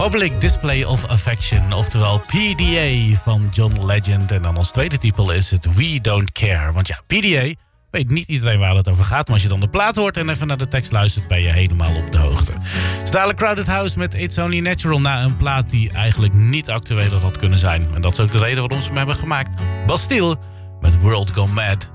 Public Display of Affection, oftewel PDA van John Legend. En dan als tweede titel is het We Don't Care. Want ja, PDA, weet niet iedereen waar het over gaat. Maar als je dan de plaat hoort en even naar de tekst luistert, ben je helemaal op de hoogte. Het is dadelijk Crowded House met It's Only Natural, na een plaat die eigenlijk niet actueler had kunnen zijn. En dat is ook de reden waarom ze hem hebben gemaakt. Bastille met World Gone Mad.